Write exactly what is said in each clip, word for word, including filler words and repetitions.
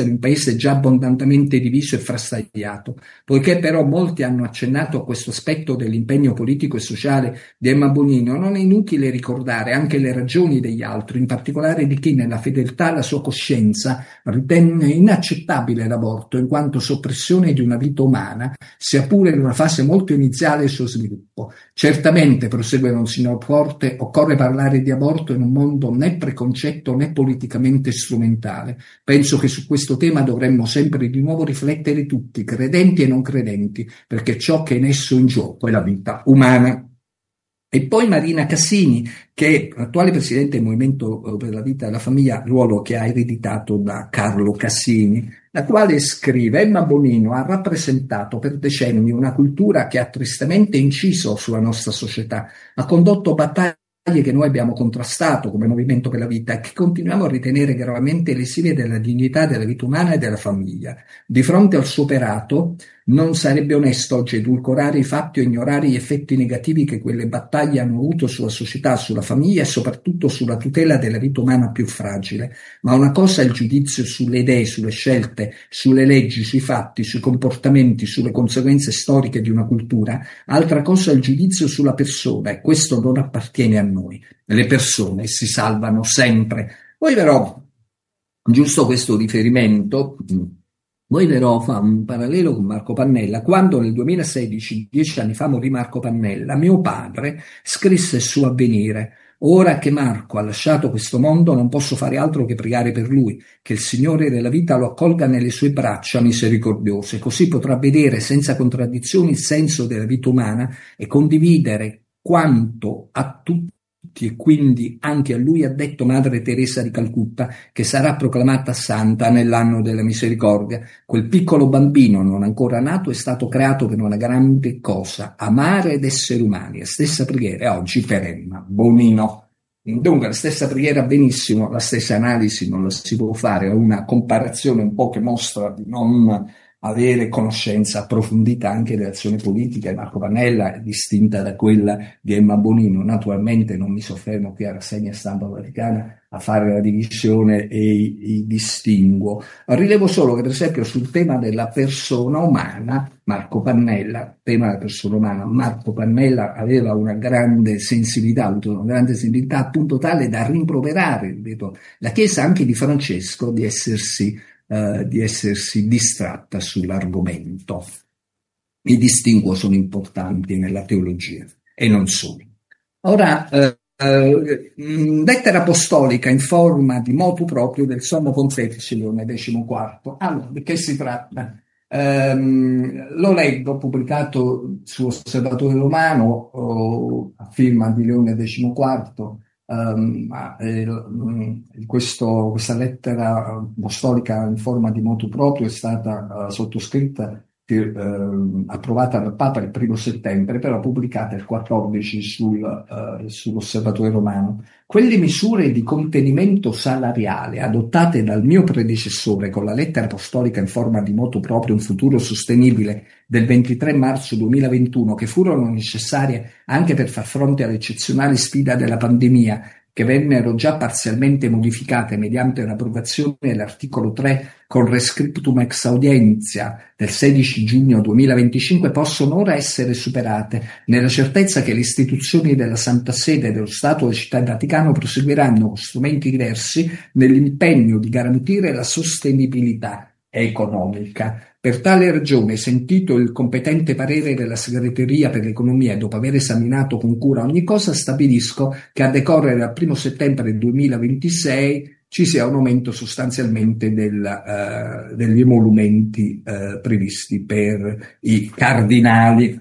un paese già abbondantemente diviso e frastagliato. Poiché però molti hanno accennato a questo aspetto dell'impegno politico e sociale di Emma Bonino, non è inutile ricordare anche le ragioni degli altri, in particolare di chi nella fedeltà alla sua coscienza ritenne inaccettabile l'aborto in quanto soppressione di una vita umana, sia pure in una fase molto iniziale del suo sviluppo. Certamente, prosegue Monsignor Forte, occorre parlare di aborto in un mondo né preconcetto né politicamente strumentale. Penso che su questo tema dovremmo sempre di nuovo riflettere tutti, credenti e non credenti, perché ciò che è in esso in gioco è la vita umana. E poi Marina Cassini, che è attuale presidente del Movimento per la Vita e la Famiglia, ruolo che ha ereditato da Carlo Cassini, la quale scrive: Emma Bonino ha rappresentato per decenni una cultura che ha tristemente inciso sulla nostra società, ha condotto battaglie che noi abbiamo contrastato come Movimento per la Vita e che continuiamo a ritenere gravemente lesive della dignità della vita umana e della famiglia. Di fronte al suo operato non sarebbe onesto oggi edulcorare i fatti o ignorare gli effetti negativi che quelle battaglie hanno avuto sulla società, sulla famiglia e soprattutto sulla tutela della vita umana più fragile. Ma una cosa è il giudizio sulle idee, sulle scelte, sulle leggi, sui fatti, sui comportamenti, sulle conseguenze storiche di una cultura, altra cosa è il giudizio sulla persona, e questo non appartiene a noi. Le persone si salvano sempre. Poi però, giusto questo riferimento, poi però fa un parallelo con Marco Pannella. Quando nel duemilasedici, dieci anni fa, morì Marco Pannella, mio padre scrisse su Avvenire: ora che Marco ha lasciato questo mondo non posso fare altro che pregare per lui, che il Signore della vita lo accolga nelle sue braccia misericordiose, così potrà vedere senza contraddizioni il senso della vita umana e condividere quanto a tutti e quindi anche a lui ha detto Madre Teresa di Calcutta, che sarà proclamata santa nell'anno della misericordia. Quel piccolo bambino non ancora nato è stato creato per una grande cosa: amare ed essere umani. La stessa preghiera oggi per Emma Bonino. Dunque la stessa preghiera benissimo, la stessa analisi non la si può fare, una comparazione un po' che mostra di non avere conoscenza approfondita anche dell'azione politica di Marco Pannella, distinta da quella di Emma Bonino. Naturalmente non mi soffermo qui a Rassegna Stampa Vaticana a fare la divisione e i, i distinguo. Rilevo solo che per esempio sul tema della persona umana, Marco Pannella, tema della persona umana, Marco Pannella aveva una grande sensibilità, una grande sensibilità appunto tale da rimproverare, ripeto, la Chiesa anche di Francesco di essersi Uh, di essersi distratta sull'argomento. I distinguo sono importanti nella teologia e non solo. Ora, uh, uh, lettera apostolica in forma di motu proprio del Sommo Pontefice Leone quattordici. Allora, di che si tratta? Um, lo leggo, pubblicato su Osservatore Romano, uh, a firma di Leone quattordici. Um, eh, questo, questa lettera apostolica in forma di motu proprio è stata uh, sottoscritta, uh, approvata dal Papa il primo settembre, però pubblicata il quattordici sul, uh, sull'Osservatore Romano. Quelle misure di contenimento salariale adottate dal mio predecessore con la lettera apostolica in forma di motu proprio un futuro sostenibile del ventitré marzo duemilaventuno, che furono necessarie anche per far fronte all'eccezionale sfida della pandemia, che vennero già parzialmente modificate mediante l'approvazione dell'articolo tre con rescriptum ex audientia del sedici giugno duemilaventicinque, possono ora essere superate, nella certezza che le istituzioni della Santa Sede e dello Stato della Città del Vaticano proseguiranno con strumenti diversi nell'impegno di garantire la sostenibilità economica. Per tale ragione, sentito il competente parere della Segreteria per l'Economia e dopo aver esaminato con cura ogni cosa, stabilisco che a decorrere dal primo settembre duemilaventisei ci sia un aumento sostanzialmente del, uh, degli emolumenti uh, previsti per i cardinali.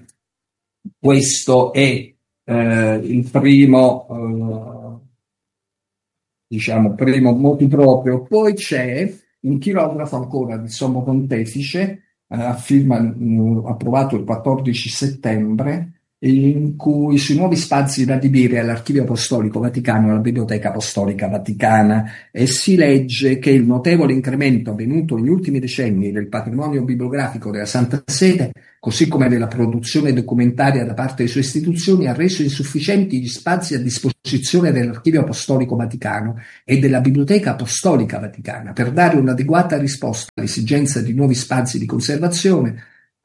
Questo è uh, il primo, uh, diciamo, primo motu proprio. Poi c'è un chirografo ancora del Sommo Pontefice, eh, a firma mh, approvato il quattordici settembre, in cui sui nuovi spazi da adibire all'Archivio Apostolico Vaticano e alla Biblioteca Apostolica Vaticana, e si legge che il notevole incremento avvenuto negli ultimi decenni del patrimonio bibliografico della Santa Sede, così come della produzione documentaria da parte delle sue istituzioni, ha reso insufficienti gli spazi a disposizione dell'Archivio Apostolico Vaticano e della Biblioteca Apostolica Vaticana per dare un'adeguata risposta all'esigenza di nuovi spazi di conservazione.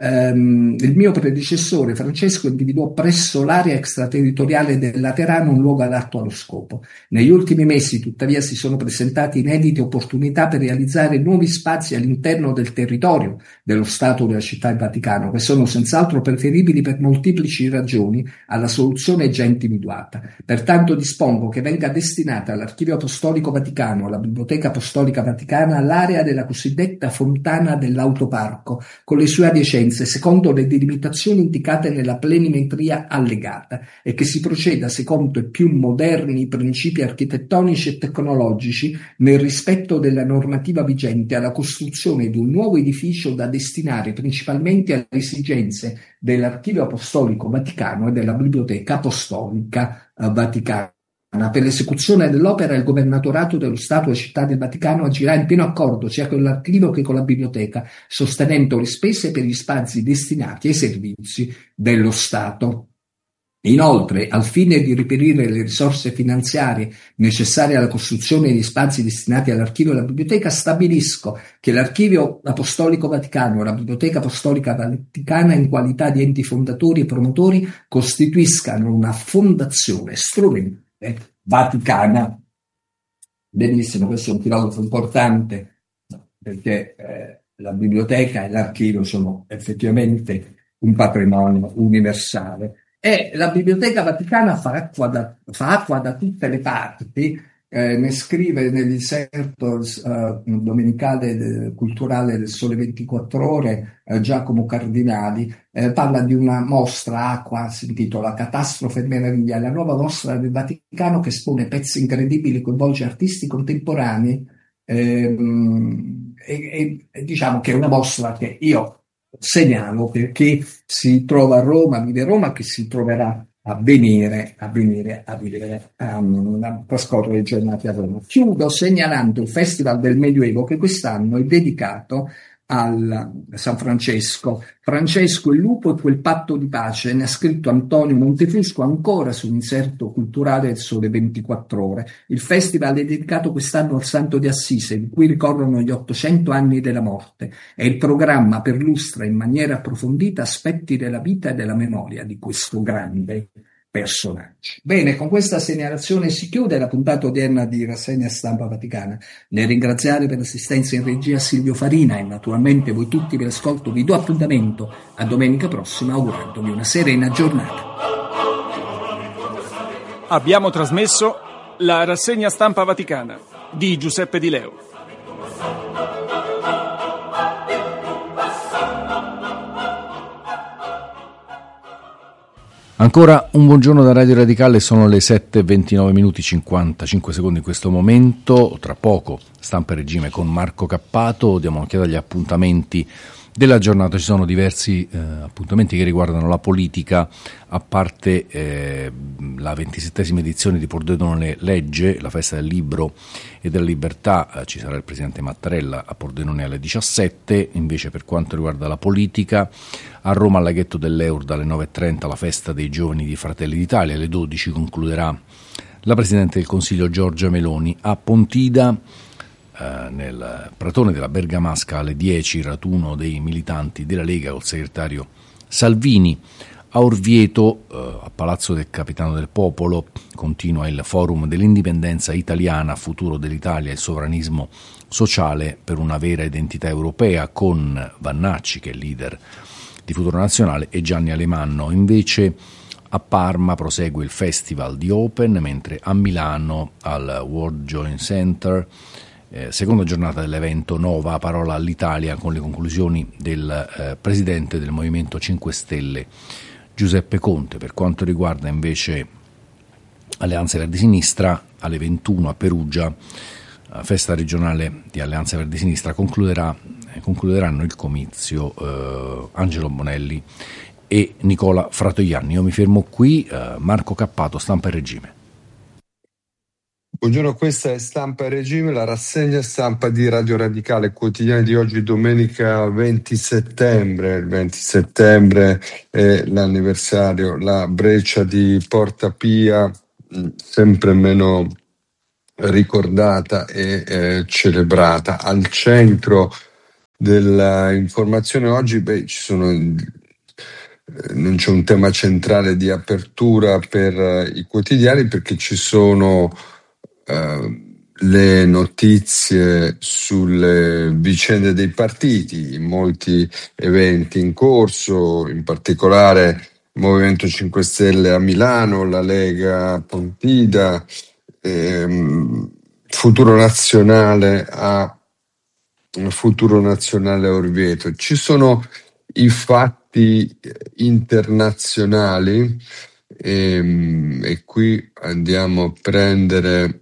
Um, il mio predecessore Francesco individuò presso l'area extraterritoriale del Laterano un luogo adatto allo scopo. Negli ultimi mesi, tuttavia, si sono presentate inedite opportunità per realizzare nuovi spazi all'interno del territorio dello Stato della Città del Vaticano, che sono senz'altro preferibili per molteplici ragioni alla soluzione già individuata. Pertanto dispongo che venga destinata all'Archivio Apostolico Vaticano, alla Biblioteca Apostolica Vaticana, l'area della cosiddetta Fontana dell'Autoparco, con le sue adiacenze secondo le delimitazioni indicate nella planimetria allegata, e che si proceda secondo i più moderni principi architettonici e tecnologici, nel rispetto della normativa vigente, alla costruzione di un nuovo edificio da destinare principalmente alle esigenze dell'Archivio Apostolico Vaticano e della Biblioteca Apostolica Vaticana. Per l'esecuzione dell'opera il Governatorato dello Stato e Città del Vaticano agirà in pieno accordo sia con l'archivio che con la biblioteca, sostenendo le spese per gli spazi destinati ai servizi dello Stato. Inoltre, al fine di reperire le risorse finanziarie necessarie alla costruzione di spazi destinati all'archivio e alla biblioteca, stabilisco che l'Archivio Apostolico Vaticano e la Biblioteca Apostolica Vaticana, in qualità di enti fondatori e promotori, costituiscano una fondazione strumentale vaticana. Benissimo, questo è un filosofo importante, perché eh, la biblioteca e l'archivio sono effettivamente un patrimonio universale, e la Biblioteca Vaticana fa acqua da, fa acqua da tutte le parti. Eh, ne scrive nell'inserto eh, domenicale de, culturale del Sole ventiquattro Ore eh, Giacomo Cardinali, eh, parla di una mostra Acqua, si intitola Catastrofe e Meraviglia, la nuova mostra del Vaticano che espone pezzi incredibili, coinvolge artisti contemporanei, ehm, e, e diciamo che è una mostra che io segnalo per chi si trova a Roma, vive a Roma, che si troverà a venire, a venire, a venire a, a trascorrere le giornate a Roma. Chiudo segnalando il Festival del Medioevo, che quest'anno è dedicato al San Francesco. Francesco il lupo e quel patto di pace, ne ha scritto Antonio Montefusco ancora su un inserto culturale del Sole ventiquattro Ore. Il festival è dedicato quest'anno al Santo di Assise, in cui ricorrono gli ottocento anni della morte, e il programma perlustra in maniera approfondita aspetti della vita e della memoria di questo grande personaggio. Bene, con questa segnalazione si chiude la puntata odierna di Rassegna Stampa Vaticana. Nel ringraziare per l'assistenza in regia Silvio Farina e naturalmente voi tutti per l'ascolto, vi do appuntamento a domenica prossima, augurandovi una serena giornata. Abbiamo trasmesso la Rassegna Stampa Vaticana di Giuseppe Di Leo. Ancora un buongiorno da Radio Radicale, sono le sette e ventinove minuti cinquantacinque secondi in questo momento. Tra poco Stampa e Regime con Marco Cappato, diamo un'occhiata agli appuntamenti della giornata. Ci sono diversi eh, appuntamenti che riguardano la politica, a parte eh, la ventisettesima edizione di Pordenone Legge, la festa del libro e della libertà. Eh, ci sarà il presidente Mattarella a Pordenone alle diciassette. Invece, per quanto riguarda la politica, a Roma al laghetto dell'Eurda alle nove e trenta la festa dei giovani di Fratelli d'Italia, alle dodici concluderà la Presidente del Consiglio Giorgia Meloni. A Pontida, eh, nel pratone della Bergamasca, alle dieci raduno dei militanti della Lega col segretario Salvini. A Orvieto, eh, a Palazzo del Capitano del Popolo, continua il Forum dell'Indipendenza Italiana, futuro dell'Italia e il sovranismo sociale per una vera identità europea, con Vannacci, che è leader di Futuro Nazionale, e Gianni Alemanno. Invece a Parma prosegue il Festival di Open, mentre a Milano al World Joint Center, eh, seconda giornata dell'evento Nova, parola all'Italia, con le conclusioni del eh, presidente del Movimento cinque Stelle Giuseppe Conte. Per quanto riguarda invece Alleanza Verdi Sinistra, alle ventuno a Perugia, la festa regionale di Alleanza Verdi Sinistra, concluderà concluderanno il comizio eh, Angelo Bonelli e Nicola Fratoianni. Io mi fermo qui, eh, Marco Cappato, Stampa e Regime. Buongiorno, questa è Stampa e Regime, la rassegna stampa di Radio Radicale, quotidiano di oggi, domenica venti settembre. Il venti settembre è l'anniversario, la breccia di Porta Pia, sempre meno ricordata e eh, celebrata. Al centro dell'informazione oggi, beh, ci sono, eh, non c'è un tema centrale di apertura per eh, i quotidiani, perché ci sono Uh, le notizie sulle vicende dei partiti, molti eventi in corso, in particolare il Movimento cinque Stelle a Milano, la Lega a Pontida, ehm, Futuro Nazionale a Futuro Nazionale a Orvieto. Ci sono i fatti internazionali ehm, e qui andiamo a prendere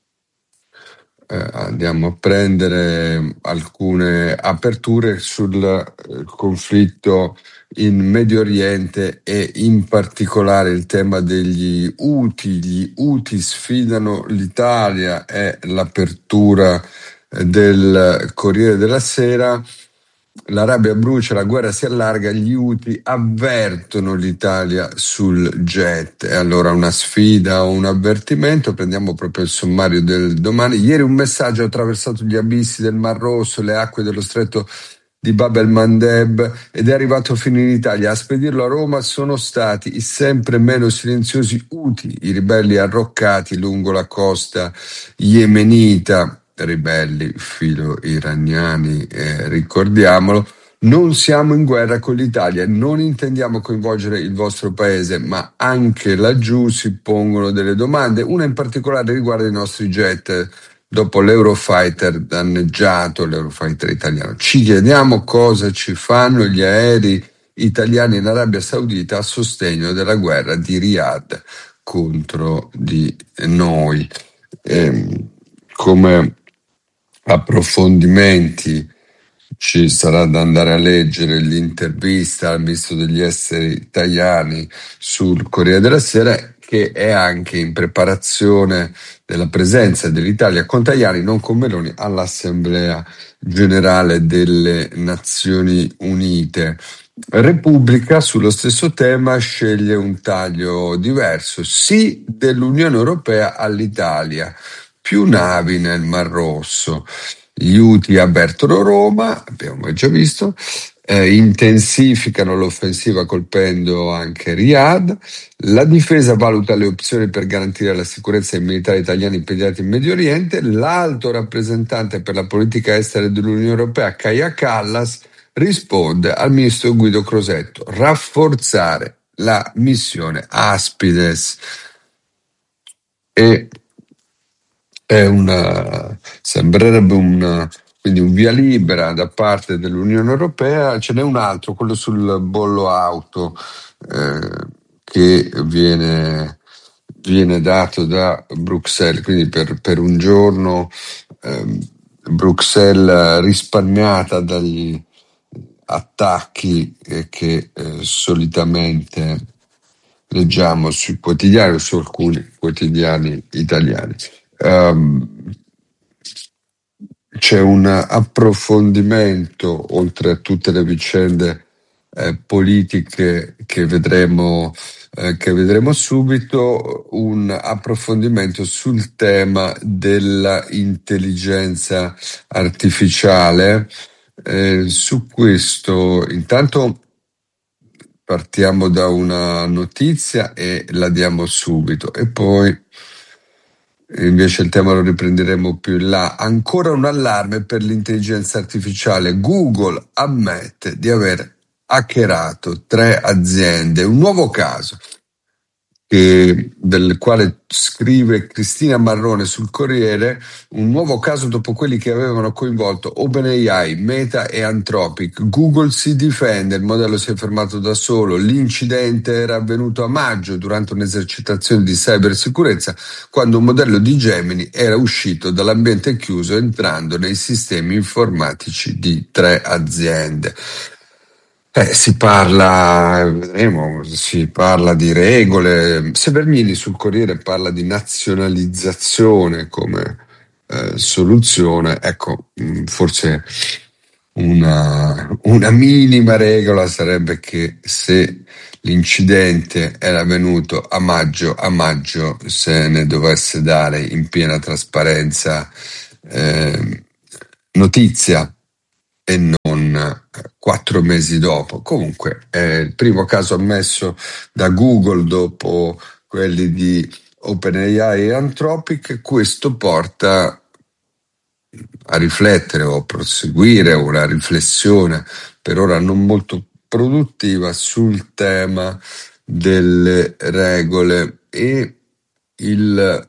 Eh, andiamo a prendere alcune aperture sul eh, conflitto in Medio Oriente e in particolare il tema degli Houthi. Gli Houthi sfidano l'Italia, è l'apertura eh, del Corriere della Sera. L'Arabia brucia, la guerra si allarga, gli Houthi avvertono l'Italia sul jet. E allora una sfida o un avvertimento? Prendiamo proprio il sommario del domani. Ieri un messaggio ha attraversato gli abissi del Mar Rosso, le acque dello stretto di Bab el-Mandeb ed è arrivato fino in Italia. A spedirlo a Roma sono stati i sempre meno silenziosi Houthi, i ribelli arroccati lungo la costa yemenita. Ribelli filo-iraniani, eh, ricordiamolo. Non siamo in guerra con l'Italia, non intendiamo coinvolgere il vostro paese, ma anche laggiù si pongono delle domande. Una in particolare riguarda i nostri jet. Dopo l'Eurofighter danneggiato, l'Eurofighter italiano, ci chiediamo cosa ci fanno gli aerei italiani in Arabia Saudita a sostegno della guerra di Riyadh contro di noi. Ehm, come approfondimenti ci sarà da andare a leggere l'intervista al ministro degli esteri Tajani sul Corriere della Sera, che è anche in preparazione della presenza dell'Italia con Tajani, non con Meloni, all'Assemblea Generale delle Nazioni Unite. Repubblica sullo stesso tema sceglie un taglio diverso: sì dell'Unione Europea all'Italia, più navi nel Mar Rosso. Gli Houthi avvertono Roma, abbiamo già visto, eh, intensificano l'offensiva colpendo anche Riyadh. La difesa valuta le opzioni per garantire la sicurezza dei militari italiani impegnati in Medio Oriente. L'alto rappresentante per la politica estera dell'Unione Europea, Kaja Kallas, risponde al ministro Guido Crosetto: rafforzare la missione Aspides. E è una, sembrerebbe una, quindi un via libera da parte dell'Unione Europea. Ce n'è un altro, quello sul bollo auto, eh, che viene, viene dato da Bruxelles, quindi per, per un giorno eh, Bruxelles risparmiata dagli attacchi eh, che eh, solitamente leggiamo sui quotidiani o su alcuni quotidiani italiani. Um, c'è un approfondimento, oltre a tutte le vicende eh, politiche che vedremo, eh, che vedremo subito, un approfondimento sul tema della intelligenza artificiale. Eh, su questo intanto partiamo da una notizia e la diamo subito, e poi invece il tema lo riprenderemo più in là. Ancora un allarme per l'intelligenza artificiale. Google ammette di aver hackerato tre aziende. Un nuovo caso che, del quale scrive Cristina Marrone sul Corriere, un nuovo caso dopo quelli che avevano coinvolto OpenAI, Meta e Anthropic. Google si difende, il modello si è fermato da solo, l'incidente era avvenuto a maggio durante un'esercitazione di cybersicurezza, quando un modello di Gemini era uscito dall'ambiente chiuso entrando nei sistemi informatici di tre aziende. Eh, si parla, vedremo, si parla di regole. Severgnini sul Corriere parla di nazionalizzazione come eh, soluzione. Ecco, mh, forse una, una minima regola sarebbe che se l'incidente era avvenuto a maggio, a maggio se ne dovesse dare in piena trasparenza eh, notizia e non eh, quattro mesi dopo. Comunque è il primo caso ammesso da Google dopo quelli di OpenAI e Anthropic. Questo porta a riflettere o a proseguire una riflessione per ora non molto produttiva sul tema delle regole, e il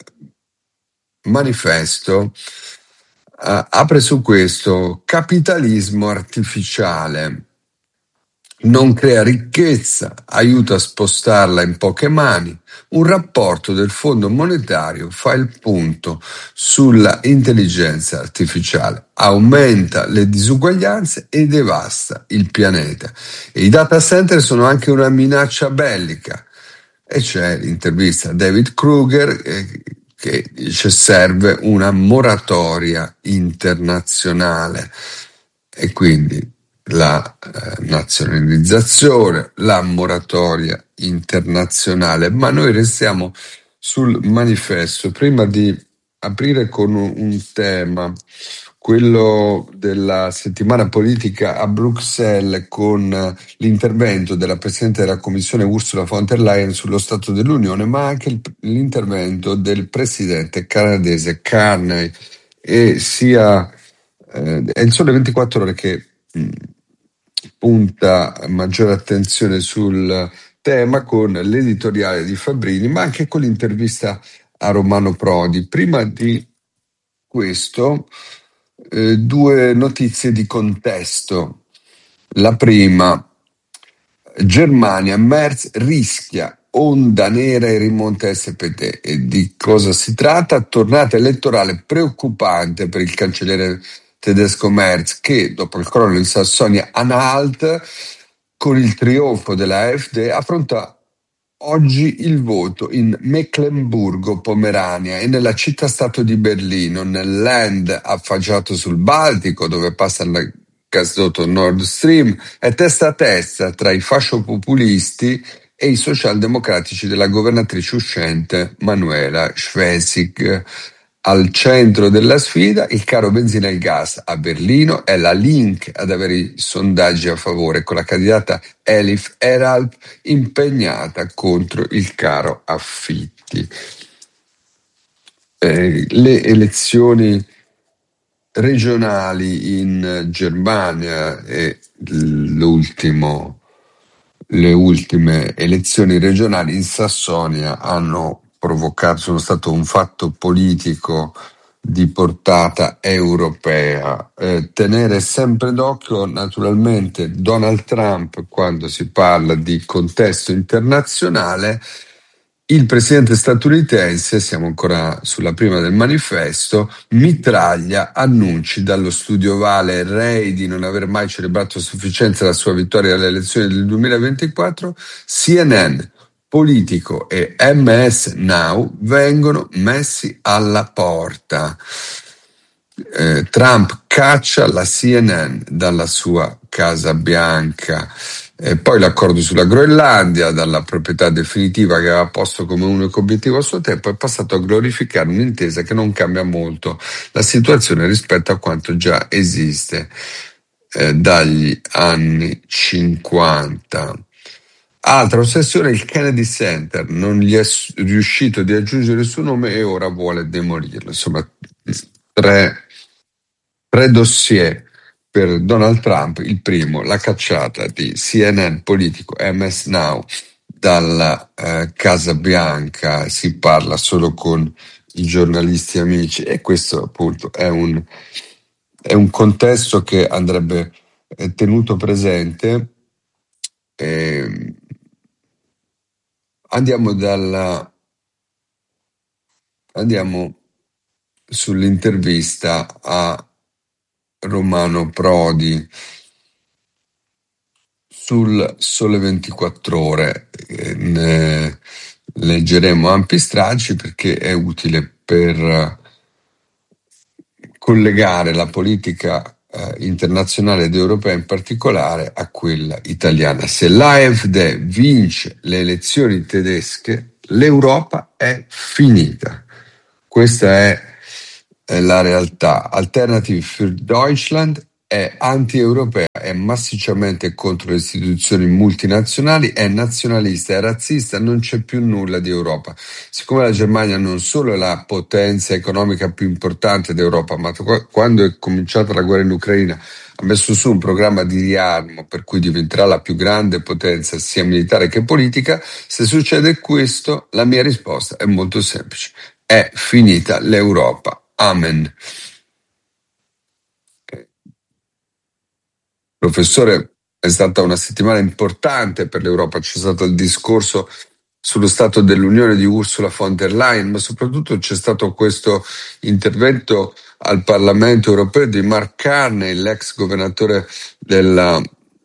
manifesto Uh, apre su questo: capitalismo artificiale non crea ricchezza, aiuta a spostarla in poche mani. Un rapporto del Fondo Monetario fa il punto sulla intelligenza artificiale, aumenta le disuguaglianze e devasta il pianeta. E i data center sono anche una minaccia bellica. E c'è l'intervista a David Kruger eh, che dice serve una moratoria internazionale, e quindi la eh, nazionalizzazione, la moratoria internazionale. Ma noi restiamo sul manifesto prima di aprire con un, un tema, quello della settimana politica a Bruxelles, con l'intervento della Presidente della Commissione Ursula von der Leyen sullo Stato dell'Unione, ma anche il, l'intervento del Presidente canadese Carney. E sia eh, è il Sole ventiquattro Ore che mh, punta maggiore attenzione sul tema con l'editoriale di Fabbrini, ma anche con l'intervista a Romano Prodi. Prima di questo, eh, due notizie di contesto. La prima: Germania, Merz rischia onda nera e rimonta S P D. E di cosa si tratta? Tornata elettorale preoccupante per il cancelliere tedesco Merz, che dopo il crollo in Sassonia-Anhalt, con il trionfo della AfD, affronta oggi il voto in Meclemburgo-Pomerania e nella città-stato di Berlino, nel land affacciato sul Baltico, dove passa il gasdotto Nord Stream. È testa a testa tra i fasciopopulisti e i socialdemocratici della governatrice uscente Manuela Schwesig. Al centro della sfida il caro benzina e il gas a Berlino. È la Link ad avere i sondaggi a favore, con la candidata Elif Eralp impegnata contro il caro affitti. Eh, le elezioni regionali in Germania e l'ultimo, le ultime elezioni regionali in Sassonia hanno provocato, sono stato un fatto politico di portata europea. Eh, tenere sempre d'occhio naturalmente Donald Trump quando si parla di contesto internazionale. Il presidente statunitense, siamo ancora sulla prima del manifesto, mitraglia annunci dallo studio Ovale Rei di non aver mai celebrato a sufficienza la sua vittoria alle elezioni del duemilaventiquattro. C N N, Politico e M S Now vengono messi alla porta. Eh, Trump caccia la C N N dalla sua Casa Bianca. E poi l'accordo sulla Groenlandia, dalla proprietà definitiva che aveva posto come unico obiettivo a suo tempo, è passato a glorificare un'intesa che non cambia molto la situazione rispetto a quanto già esiste eh, dagli anni cinquanta. Altra ossessione: il Kennedy Center, non gli è riuscito di aggiungere il suo nome e ora vuole demolirlo. Insomma, tre, tre dossier per Donald Trump. Il primo, la cacciata di C N N, Politico, M S Now dalla eh, Casa Bianca. Si parla solo con i giornalisti amici, e questo appunto è un, è un contesto che andrebbe eh, tenuto presente. Eh, andiamo dalla andiamo sull'intervista a Romano Prodi sul Sole ventiquattro Ore. Eh, ne leggeremo ampi stralci perché è utile per collegare la politica eh, internazionale ed europea in particolare a quella italiana. Se l'A F D vince le elezioni tedesche, l'Europa è finita. Questa è, è la realtà. Alternative für Deutschland è anti-europea, è massicciamente contro le istituzioni multinazionali, è nazionalista, è razzista, non c'è più nulla di Europa. Siccome la Germania non solo è la potenza economica più importante d'Europa, ma quando è cominciata la guerra in Ucraina ha messo su un programma di riarmo per cui diventerà la più grande potenza sia militare che politica, se succede questo, la mia risposta è molto semplice. È finita l'Europa. Amen. Professore, è stata una settimana importante per l'Europa, c'è stato il discorso sullo Stato dell'Unione di Ursula von der Leyen, ma soprattutto c'è stato questo intervento al Parlamento europeo di Mark Carney, l'ex governatore della,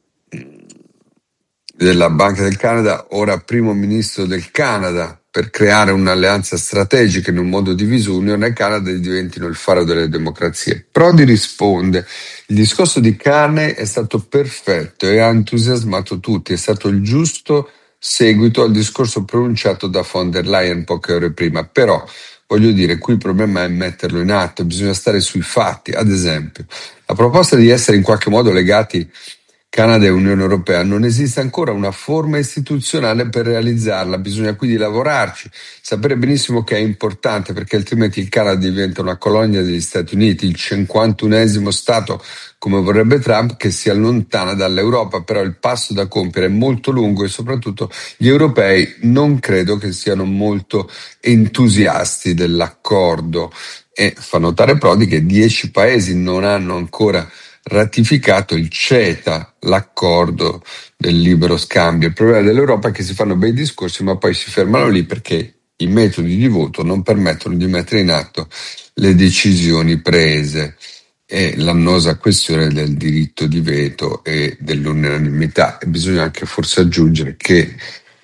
della Banca del Canada, ora primo ministro del Canada, per creare un'alleanza strategica in un mondo diviso, Unione e Canada diventino il faro delle democrazie. Prodi risponde: il discorso di Carney è stato perfetto e ha entusiasmato tutti, è stato il giusto seguito al discorso pronunciato da von der Leyen poche ore prima, però voglio dire, qui il problema è metterlo in atto, bisogna stare sui fatti. Ad esempio, la proposta di essere in qualche modo legati Canada e Unione Europea, non esiste ancora una forma istituzionale per realizzarla, bisogna quindi lavorarci, sapere benissimo che è importante perché altrimenti il Canada diventa una colonia degli Stati Uniti, il cinquantunesimo Stato come vorrebbe Trump che si allontana dall'Europa, però il passo da compiere è molto lungo e soprattutto gli europei non credo che siano molto entusiasti dell'accordo e fa notare Prodi che dieci paesi non hanno ancora ratificato il CETA, l'accordo del libero scambio. Il problema dell'Europa è che si fanno bei discorsi ma poi si fermano lì perché i metodi di voto non permettono di mettere in atto le decisioni prese e l'annosa questione del diritto di veto e dell'unanimità. E bisogna anche forse aggiungere che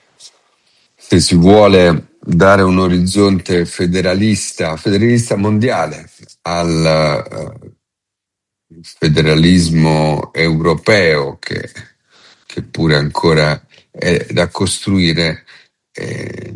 se si vuole dare un orizzonte federalista, federalista mondiale al uh, federalismo europeo che, che pure ancora è da costruire, eh,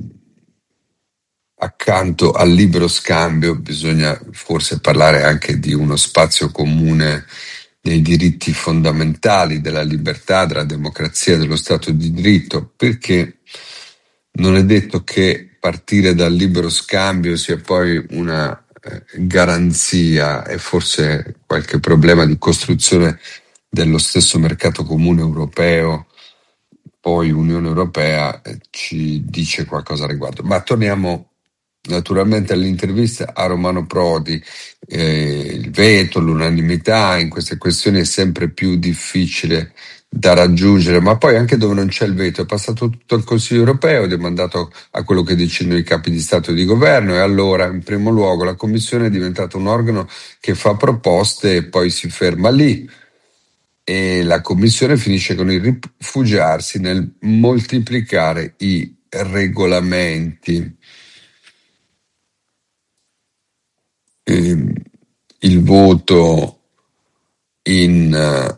accanto al libero scambio bisogna forse parlare anche di uno spazio comune dei diritti fondamentali, della libertà, della democrazia, dello Stato di diritto, perché non è detto che partire dal libero scambio sia poi una garanzia e forse qualche problema di costruzione dello stesso mercato comune europeo, poi Unione Europea ci dice qualcosa a riguardo. Ma torniamo naturalmente all'intervista a Romano Prodi. Eh, il veto, l'unanimità in queste questioni è sempre più difficile da raggiungere, ma poi anche dove non c'è il veto è passato tutto il Consiglio europeo ed è mandato a quello che decidono i capi di Stato e di Governo, e allora in primo luogo la Commissione è diventata un organo che fa proposte e poi si ferma lì, e la Commissione finisce con il rifugiarsi nel moltiplicare i regolamenti. Eh, il voto in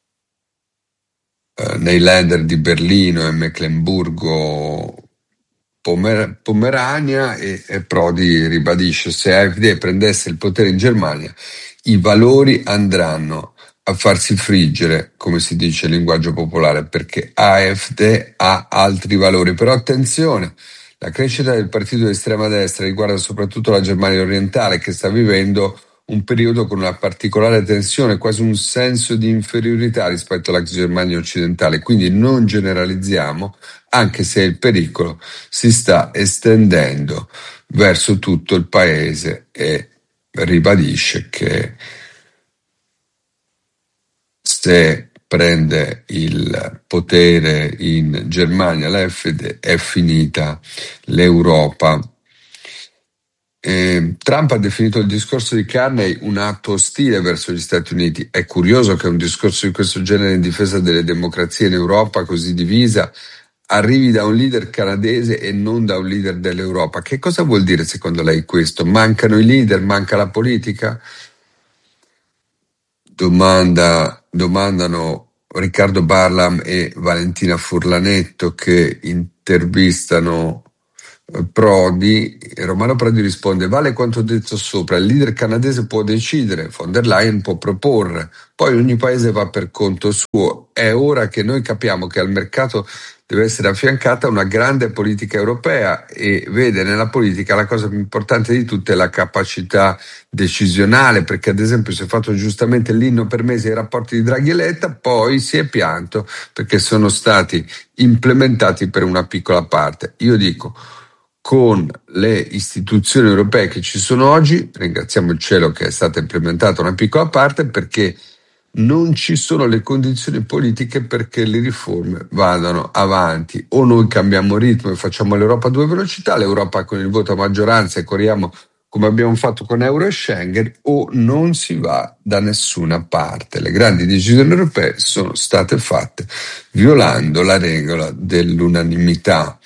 Uh, nei Länder di Berlino e Mecklenburgo Pomer- Pomerania e, e Prodi ribadisce: se A F D prendesse il potere in Germania i valori andranno a farsi friggere, come si dice in linguaggio popolare, perché A F D ha altri valori. Però attenzione, la crescita del partito di estrema destra riguarda soprattutto la Germania orientale, che sta vivendo un periodo con una particolare tensione, quasi un senso di inferiorità rispetto alla Germania occidentale, quindi non generalizziamo, anche se il pericolo si sta estendendo verso tutto il paese, e ribadisce che se prende il potere in Germania l'A F D è finita l'Europa. Eh, Trump ha definito il discorso di Carney un atto ostile verso gli Stati Uniti. È curioso che un discorso di questo genere in difesa delle democrazie in Europa, così divisa, arrivi da un leader canadese e non da un leader dell'Europa. Che cosa vuol dire secondo lei questo? Mancano i leader? Manca la politica? Domanda, domandano Riccardo Barlam e Valentina Furlanetto, che intervistano Prodi. Romano Prodi risponde: vale quanto detto sopra, il leader canadese può decidere, von der Leyen può proporre, poi ogni paese va per conto suo. È ora che noi capiamo che al mercato deve essere affiancata una grande politica europea, e vede nella politica la cosa più importante di tutte è la capacità decisionale, perché ad esempio si è fatto giustamente l'inno per mesi ai rapporti di Draghi e Letta, poi si è pianto perché sono stati implementati per una piccola parte. Io dico, con le istituzioni europee che ci sono oggi, ringraziamo il cielo che è stata implementata una piccola parte, perché non ci sono le condizioni politiche perché le riforme vadano avanti. O noi cambiamo ritmo e facciamo l'Europa a due velocità, l'Europa con il voto a maggioranza e corriamo come abbiamo fatto con Euro e Schengen, o non si va da nessuna parte. Le grandi decisioni europee sono state fatte violando la regola dell'unanimità.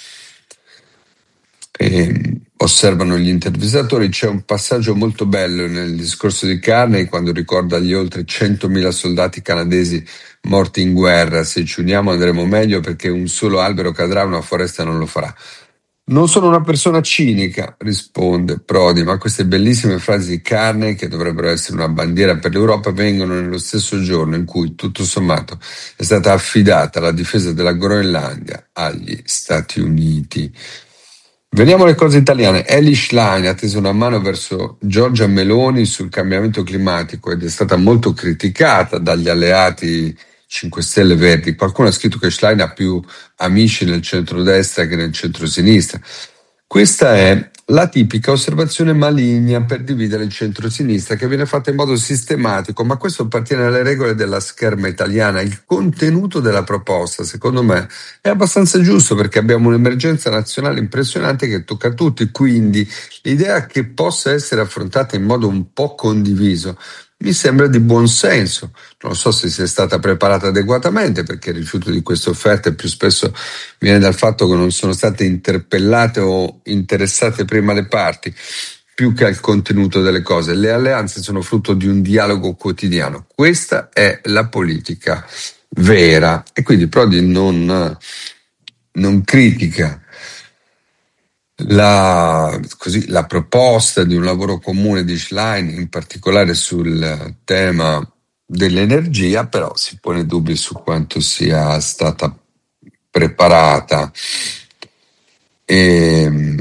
E osservano gli intervistatori, c'è un passaggio molto bello nel discorso di Carney quando ricorda gli oltre centomila soldati canadesi morti in guerra: se ci uniamo andremo meglio perché un solo albero cadrà, una foresta non lo farà. Non sono una persona cinica, risponde Prodi, ma queste bellissime frasi di Carney, che dovrebbero essere una bandiera per l'Europa, vengono nello stesso giorno in cui, tutto sommato, è stata affidata la difesa della Groenlandia agli Stati Uniti. Veniamo alle cose italiane. Elly Schlein ha teso una mano verso Giorgia Meloni sul cambiamento climatico ed è stata molto criticata dagli alleati cinque Stelle Verdi. Qualcuno ha scritto che Schlein ha più amici nel centrodestra che nel centrosinistra. Questa è la tipica osservazione maligna per dividere il centro-sinistra, che viene fatta in modo sistematico, ma questo appartiene alle regole della scherma italiana. Il contenuto della proposta, secondo me, è abbastanza giusto, perché abbiamo un'emergenza nazionale impressionante che tocca a tutti, quindi l'idea che possa essere affrontata in modo un po' condiviso mi sembra di buon senso. Non so se sia stata preparata adeguatamente, perché il rifiuto di queste offerte più spesso viene dal fatto che non sono state interpellate o interessate prima le parti, più che al contenuto delle cose. Le alleanze sono frutto di un dialogo quotidiano. Questa è la politica vera, e quindi Prodi non, non critica La, così, la proposta di un lavoro comune di Schlein, in particolare sul tema dell'energia, però si pone dubbi su quanto sia stata preparata. E,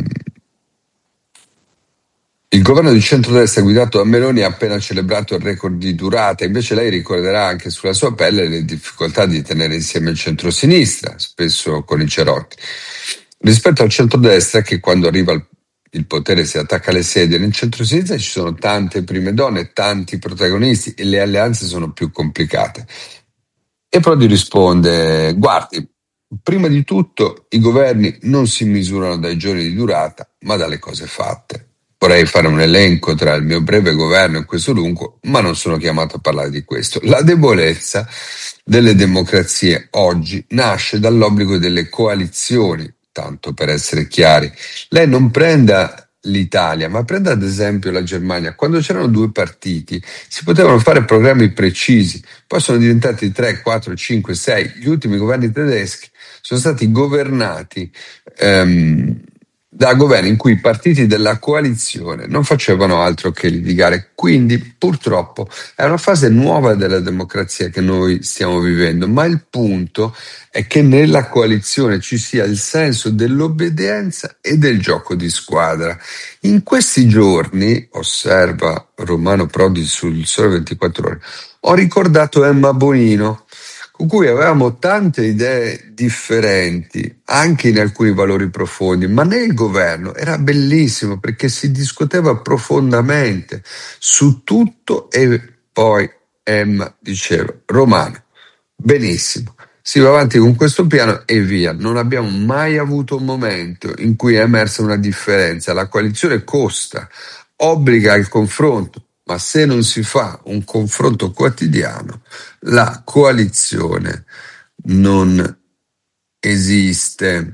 il governo di centrodestra guidato da Meloni ha appena celebrato il record di durata, invece lei ricorderà anche sulla sua pelle le difficoltà di tenere insieme il centrosinistra, spesso con i cerotti. Rispetto al centrodestra, che quando arriva il, il potere si attacca alle sedie, nel centrosinistra ci sono tante prime donne, tanti protagonisti e le alleanze sono più complicate. E Prodi risponde: guardi, prima di tutto i governi non si misurano dai giorni di durata, ma dalle cose fatte. Vorrei fare un elenco tra il mio breve governo e questo lungo, ma non sono chiamato a parlare di questo. La debolezza delle democrazie oggi nasce dall'obbligo delle coalizioni. Tanto per essere chiari, lei non prenda l'Italia, ma prenda ad esempio la Germania. Quando c'erano due partiti si potevano fare programmi precisi, poi sono diventati tre, quattro, cinque, sei. Gli ultimi governi tedeschi sono stati governati ehm, da governi in cui i partiti della coalizione non facevano altro che litigare. Quindi purtroppo è una fase nuova della democrazia che noi stiamo vivendo, ma il punto è che nella coalizione ci sia il senso dell'obbedienza e del gioco di squadra. In questi giorni, osserva Romano Prodi sul Sole ventiquattro Ore, ho ricordato Emma Bonino, con cui avevamo tante idee differenti, anche in alcuni valori profondi, ma nel governo era bellissimo perché si discuteva profondamente su tutto. E poi Emma diceva: Romano, benissimo, si va avanti con questo piano e via. Non abbiamo mai avuto un momento in cui è emersa una differenza. La coalizione costa, obbliga al confronto, ma se non si fa un confronto quotidiano, la coalizione non esiste.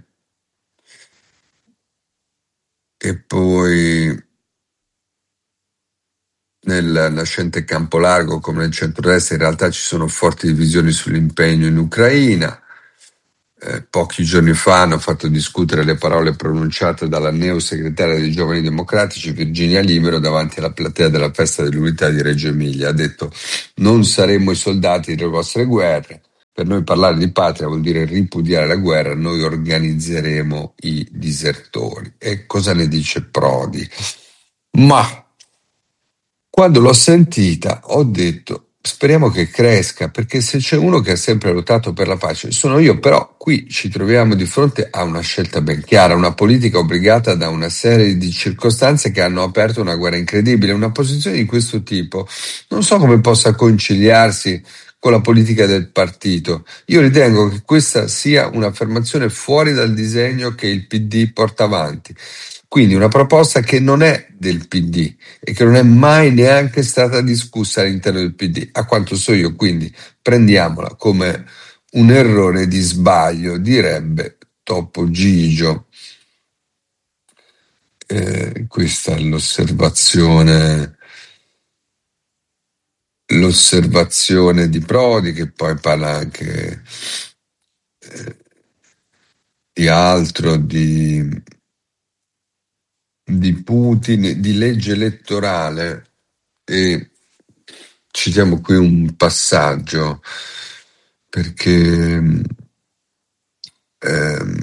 E poi nel nascente campo largo come nel centrodestra in realtà ci sono forti divisioni sull'impegno in Ucraina. Eh, pochi giorni fa hanno fatto discutere le parole pronunciate dalla neosegretaria dei Giovani Democratici Virginia Libero davanti alla platea della festa dell'unità di Reggio Emilia. Ha detto: non saremmo i soldati delle vostre guerre, per noi parlare di patria vuol dire ripudiare la guerra, noi organizzeremo i disertori. E cosa ne dice Prodi? Ma quando l'ho sentita ho detto: speriamo che cresca, perché se c'è uno che ha sempre lottato per la pace sono io. Però qui ci troviamo di fronte a una scelta ben chiara, una politica obbligata da una serie di circostanze che hanno aperto una guerra incredibile. Una posizione di questo tipo non so come possa conciliarsi con la politica del partito. Io ritengo che questa sia un'affermazione fuori dal disegno che il P D porta avanti. Quindi una proposta che non è del P D e che non è mai neanche stata discussa all'interno del P D, a quanto so io. Quindi prendiamola come un errore di sbaglio, direbbe Topo Gigio. Eh, questa è l'osservazione, l'osservazione di Prodi, che poi parla anche eh, di altro, di di Putin, di legge elettorale, e citiamo qui un passaggio perché ehm,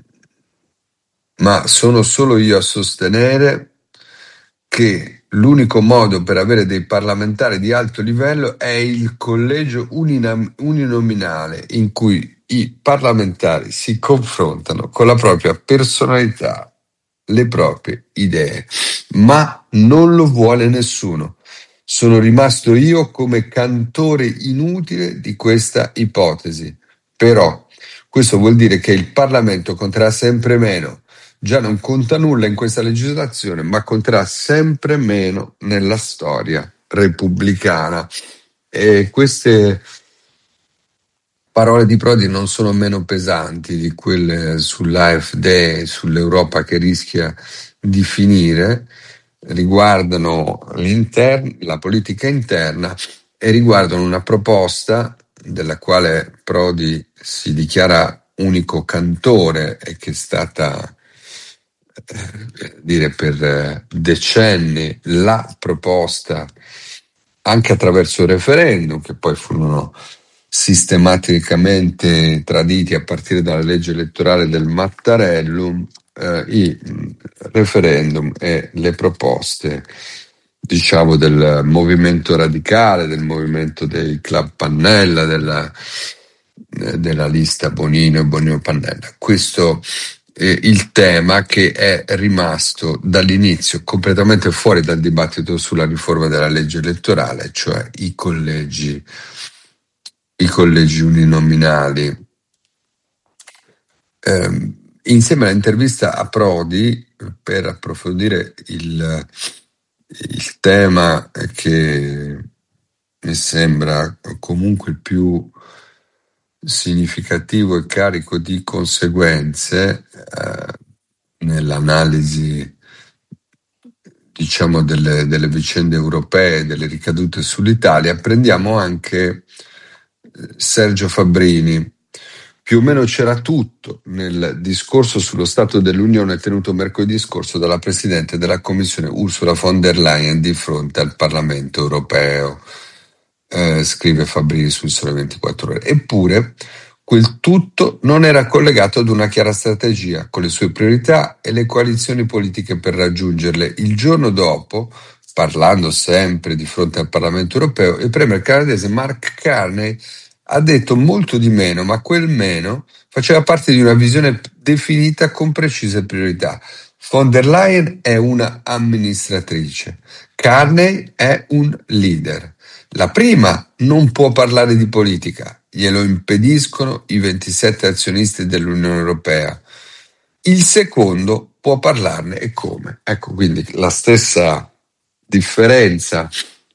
ma sono solo io a sostenere che l'unico modo per avere dei parlamentari di alto livello è il collegio uninam- uninominale in cui i parlamentari si confrontano con la propria personalità, le proprie idee, ma non lo vuole nessuno. Sono rimasto io come cantore inutile di questa ipotesi. Però questo vuol dire che il Parlamento conterà sempre meno. Già non conta nulla in questa legislazione, ma conterà sempre meno nella storia repubblicana. E queste parole di Prodi non sono meno pesanti di quelle sull'A F D, sull'Europa che rischia di finire, riguardano la politica interna e riguardano una proposta della quale Prodi si dichiara unico cantore e che è stata eh, dire per decenni la proposta, anche attraverso il referendum, che poi furono sistematicamente traditi a partire dalla legge elettorale del Mattarellum, eh, i referendum e le proposte, diciamo, del movimento radicale, del movimento dei club Pannella, della, eh, della lista Bonino e Bonino Pannella. Questo è il tema che è rimasto dall'inizio completamente fuori dal dibattito sulla riforma della legge elettorale, cioè i collegi i collegi uninominali. Eh, insieme all'intervista a Prodi, per approfondire il, il tema che mi sembra comunque il più significativo e carico di conseguenze eh, nell'analisi, diciamo, delle, delle vicende europee, delle ricadute sull'Italia, prendiamo anche Sergio Fabbrini. Più o meno c'era tutto nel discorso sullo Stato dell'Unione tenuto mercoledì scorso dalla Presidente della Commissione Ursula von der Leyen di fronte al Parlamento europeo, eh, scrive Fabbrini sul Sole ventiquattro Ore. Eppure quel tutto non era collegato ad una chiara strategia, con le sue priorità e le coalizioni politiche per raggiungerle. Il giorno dopo, parlando sempre di fronte al Parlamento europeo, il premier canadese Mark Carney ha detto molto di meno, ma quel meno faceva parte di una visione definita con precise priorità. Von der Leyen è una amministratrice, Carney è un leader. La prima non può parlare di politica, glielo impediscono i ventisette azionisti dell'Unione Europea. Il secondo può parlarne e come. Ecco, quindi la stessa differenza.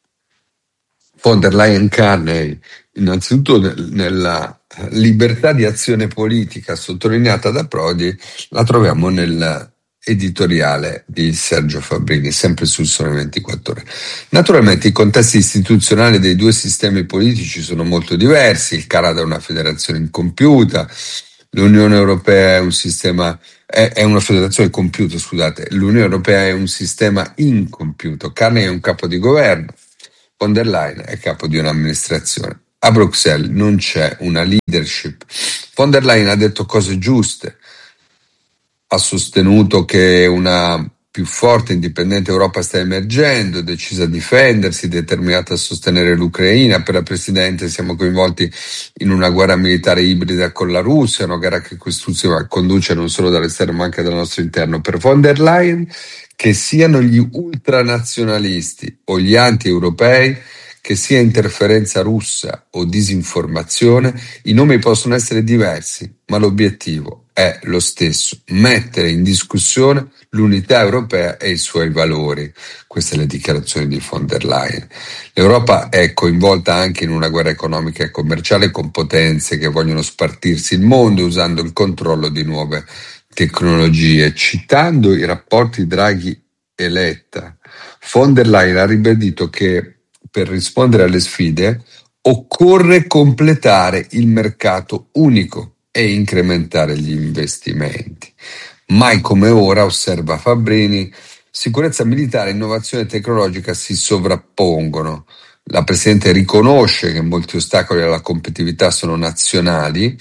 Von der Leyen-Carney, innanzitutto nella libertà di azione politica sottolineata da Prodi, la troviamo nell'editoriale di Sergio Fabbrini, sempre sul Sole ventiquattro Ore. Naturalmente i contesti istituzionali dei due sistemi politici sono molto diversi. Il Canada è una federazione incompiuta, l'Unione Europea è un sistema è, è una federazione compiuta, scusate, l'Unione Europea è un sistema incompiuto. Carney è un capo di governo, von der Leyen è capo di un'amministrazione. A Bruxelles non c'è una leadership. Von der Leyen ha detto cose giuste, ha sostenuto che una più forte e indipendente Europa sta emergendo, è decisa a difendersi, determinata a sostenere l'Ucraina. Per la Presidente siamo coinvolti in una guerra militare ibrida con la Russia, una guerra che quest'ultima conduce non solo dall'esterno ma anche dal nostro interno. Per von der Leyen, che siano gli ultranazionalisti o gli anti-europei, che sia interferenza russa o disinformazione, i nomi possono essere diversi, ma l'obiettivo è lo stesso: mettere in discussione l'unità europea e i suoi valori. Queste le dichiarazioni di von der Leyen. L'Europa è coinvolta anche in una guerra economica e commerciale con potenze che vogliono spartirsi il mondo usando il controllo di nuove tecnologie. Citando i rapporti Draghi e Letta, von der Leyen ha ribadito che per rispondere alle sfide occorre completare il mercato unico e incrementare gli investimenti. Mai come ora, osserva Fabbrini, sicurezza militare e innovazione tecnologica si sovrappongono. La Presidente riconosce che molti ostacoli alla competitività sono nazionali,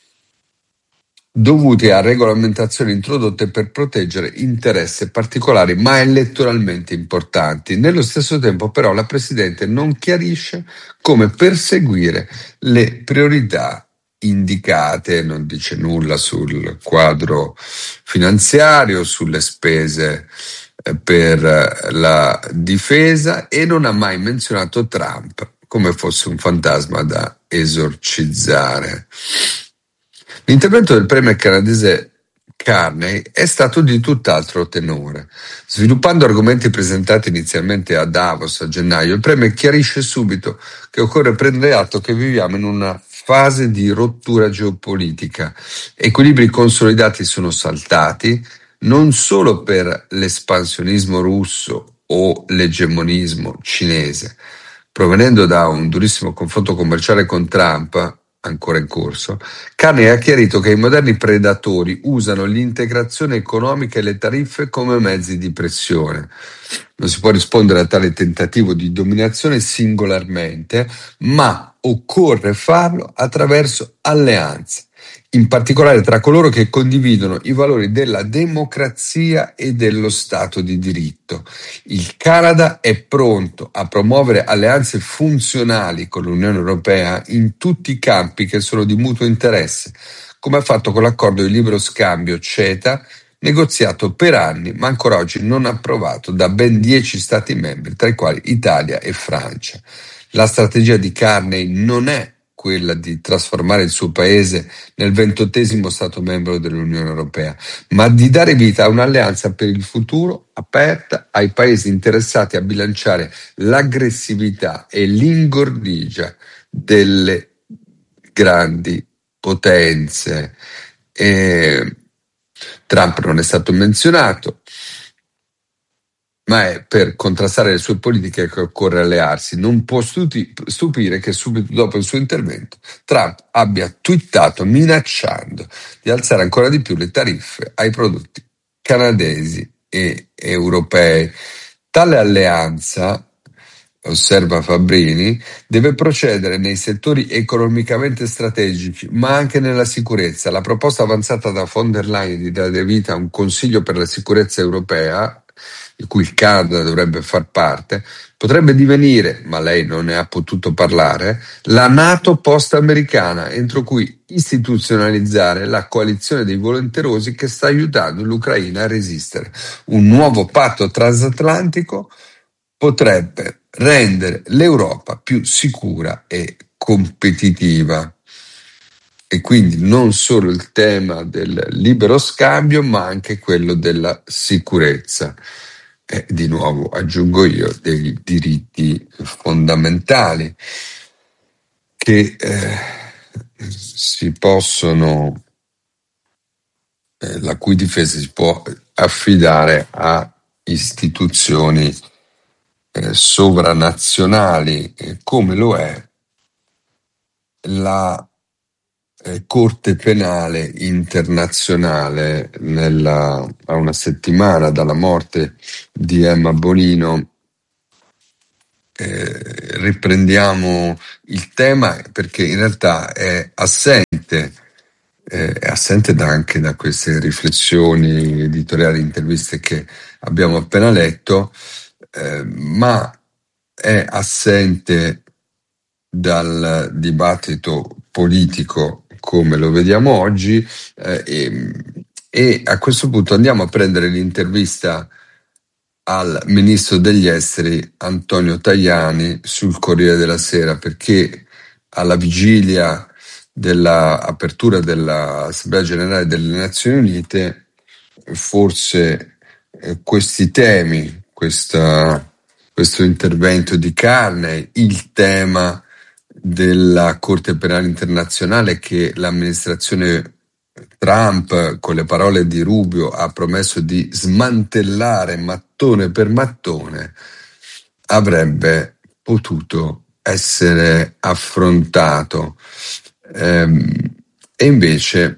dovuti a regolamentazioni introdotte per proteggere interessi particolari ma elettoralmente importanti. Nello stesso tempo, però, la Presidente non chiarisce come perseguire le priorità indicate, non dice nulla sul quadro finanziario, sulle spese per la difesa e non ha mai menzionato Trump come fosse un fantasma da esorcizzare. L'intervento del premier canadese Carney è stato di tutt'altro tenore. Sviluppando argomenti presentati inizialmente a Davos a gennaio, il premier chiarisce subito che occorre prendere atto che viviamo in una fase di rottura geopolitica. Equilibri consolidati sono saltati non solo per l'espansionismo russo o l'egemonismo cinese. Provenendo da un durissimo confronto commerciale con Trump, ancora in corso, Carney ha chiarito che i moderni predatori usano l'integrazione economica e le tariffe come mezzi di pressione. Non si può rispondere a tale tentativo di dominazione singolarmente, ma occorre farlo attraverso alleanze, in particolare tra coloro che condividono i valori della democrazia e dello Stato di diritto. Il Canada è pronto a promuovere alleanze funzionali con l'Unione Europea in tutti i campi che sono di mutuo interesse, come ha fatto con l'accordo di libero scambio CETA, negoziato per anni ma ancora oggi non approvato da ben dieci Stati membri, tra i quali Italia e Francia. La strategia di Carney non è quella di trasformare il suo paese nel ventottesimo Stato membro dell'Unione Europea, ma di dare vita a un'alleanza per il futuro aperta ai paesi interessati a bilanciare l'aggressività e l'ingordigia delle grandi potenze. E Trump non è stato menzionato, ma è per contrastare le sue politiche che occorre allearsi. Non può stupire che subito dopo il suo intervento Trump abbia twittato minacciando di alzare ancora di più le tariffe ai prodotti canadesi e europei. Tale alleanza, osserva Fabbrini, deve procedere nei settori economicamente strategici, ma anche nella sicurezza. La proposta avanzata da von der Leyen di dare vita a un Consiglio per la sicurezza europea, di cui il Canada dovrebbe far parte, potrebbe divenire, ma lei non ne ha potuto parlare, la NATO post-americana, entro cui istituzionalizzare la coalizione dei volenterosi che sta aiutando l'Ucraina a resistere. Un nuovo patto transatlantico potrebbe rendere l'Europa più sicura e competitiva. e quindi non solo il tema del libero scambio, ma anche quello della sicurezza. E di nuovo aggiungo io dei diritti fondamentali che eh, si possono, eh, la cui difesa si può affidare a istituzioni eh, sovranazionali, eh, come lo è la eh, Corte Penale Internazionale. Nella, a una settimana dalla morte di Emma Bonino eh, riprendiamo il tema, perché in realtà è assente, eh, è assente da anche da queste riflessioni editoriali, interviste che abbiamo appena letto, eh, ma è assente dal dibattito politico come lo vediamo oggi, eh, e, e a questo punto andiamo a prendere l'intervista al ministro degli esteri Antonio Tajani sul Corriere della Sera, perché alla vigilia dell'apertura dell'Assemblea Generale delle Nazioni Unite forse eh, questi temi, questa, questo intervento di Carney, il tema della Corte Penale Internazionale che l'amministrazione Trump, con le parole di Rubio, ha promesso di smantellare mattone per mattone, avrebbe potuto essere affrontato. Ehm, e invece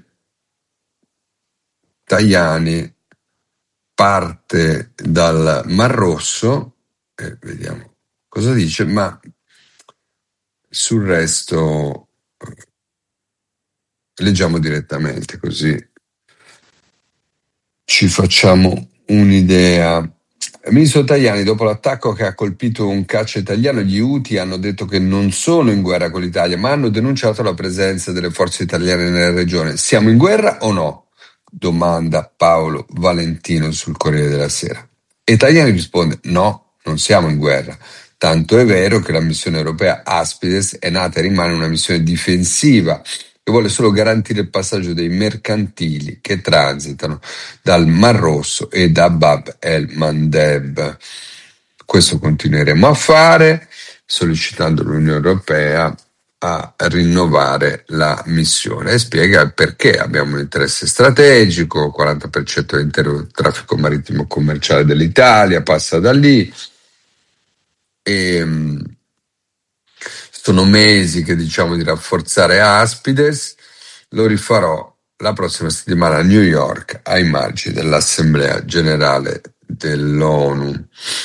Tajani parte dal Mar Rosso, e vediamo cosa dice, ma sul resto leggiamo direttamente, così ci facciamo un'idea. Ministro Tajani, dopo l'attacco che ha colpito un caccia italiano, gli Houthi hanno detto che non sono in guerra con l'Italia, ma hanno denunciato la presenza delle forze italiane nella regione. Siamo in guerra o no? Domanda Paolo Valentino sul Corriere della Sera. E Tajani risponde: no, non siamo in guerra. Tanto è vero che la missione europea Aspides è nata e rimane una missione difensiva che vuole solo garantire il passaggio dei mercantili che transitano dal Mar Rosso e da Bab el-Mandeb. Questo continueremo a fare, sollecitando l'Unione Europea a rinnovare la missione, e spiega il perché. Abbiamo un interesse strategico, il quaranta per cento dell'intero traffico marittimo commerciale dell'Italia passa da lì, e sono mesi che diciamo di rafforzare Aspides. Lo rifarò la prossima settimana a New York ai margini dell'Assemblea Generale dell'ONU.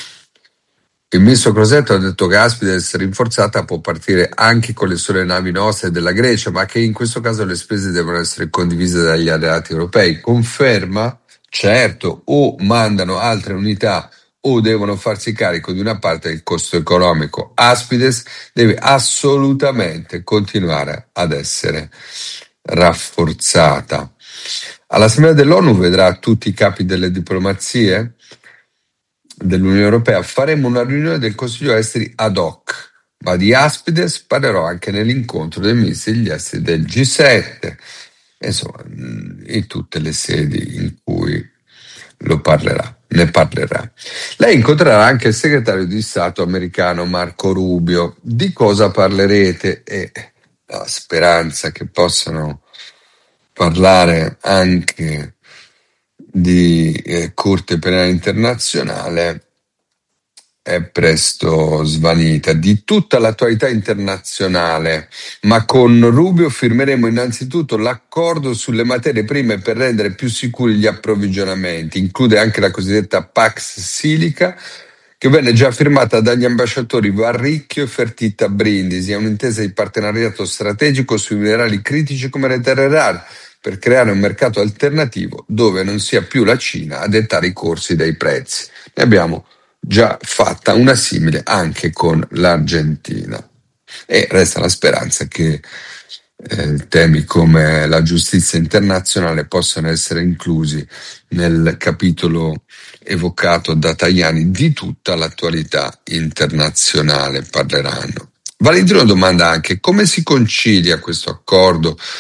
Il ministro Crosetto ha detto che Aspides rinforzata può partire anche con le sole navi nostre e della Grecia, ma che in questo caso le spese devono essere condivise dagli alleati europei. Conferma? Certo, o mandano altre unità o devono farsi carico di una parte del costo economico. Aspides deve assolutamente continuare ad essere rafforzata. All'Assemblea dell'ONU vedrà tutti i capi delle diplomazie dell'Unione Europea. Faremo una riunione del Consiglio Esteri ad hoc, ma di Aspides parlerò anche nell'incontro dei ministri degli esteri del G sette, insomma, in tutte le sedi in cui lo parlerà, ne parlerà. Lei incontrerà anche il segretario di Stato americano Marco Rubio. Di cosa parlerete? E la speranza che possano parlare anche di eh, Corte Penale Internazionale è presto svanita. Di tutta l'attualità internazionale, ma con Rubio firmeremo innanzitutto l'accordo sulle materie prime per rendere più sicuri gli approvvigionamenti. Include anche la cosiddetta Pax Silica, che venne già firmata dagli ambasciatori Varricchio e Fertitta Brindisi. È un'intesa di partenariato strategico sui minerali critici come le terre rare, per creare un mercato alternativo dove non sia più la Cina a dettare i corsi dei prezzi. Ne abbiamo già fatta una simile anche con l'Argentina, e resta la speranza che eh, temi come la giustizia internazionale possano essere inclusi nel capitolo evocato da Tajani. Di tutta l'attualità internazionale parleranno. Valentino domanda anche come si concilia questo accordo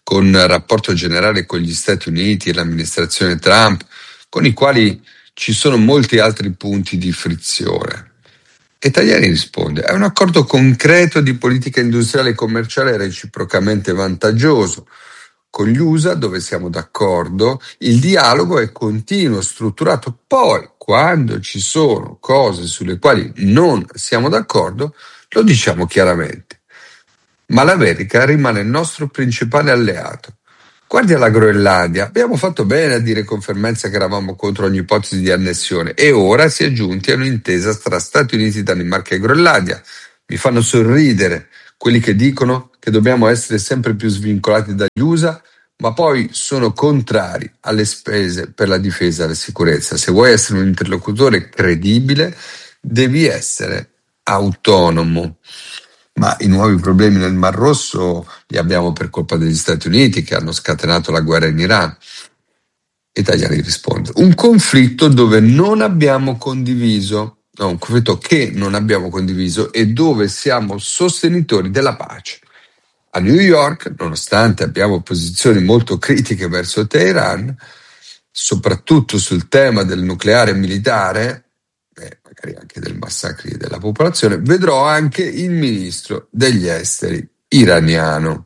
con il rapporto generale con gli Stati Uniti e l'amministrazione Trump, con i quali ci sono molti altri punti di frizione. E Tajani risponde: è un accordo concreto di politica industriale e commerciale reciprocamente vantaggioso. Con gli U S A, dove siamo d'accordo, il dialogo è continuo, strutturato. Poi, quando ci sono cose sulle quali non siamo d'accordo, lo diciamo chiaramente. Ma l'America rimane il nostro principale alleato. Guardi alla Groenlandia, abbiamo fatto bene a dire con fermezza che eravamo contro ogni ipotesi di annessione e ora si è giunti a un'intesa tra Stati Uniti, Danimarca e Groenlandia. Mi fanno sorridere quelli che dicono che dobbiamo essere sempre più svincolati dagli U S A, ma poi sono contrari alle spese per la difesa e la sicurezza. Se vuoi essere un interlocutore credibile, devi essere autonomo. Ma i nuovi problemi nel Mar Rosso li abbiamo per colpa degli Stati Uniti, che hanno scatenato la guerra in Iran. E Tajani risponde: un conflitto dove non abbiamo condiviso, no, un conflitto che non abbiamo condiviso e dove siamo sostenitori della pace. A New York, nonostante abbiamo posizioni molto critiche verso Teheran, soprattutto sul tema del nucleare militare, e magari anche del massacri della popolazione, vedrò anche il ministro degli esteri iraniano.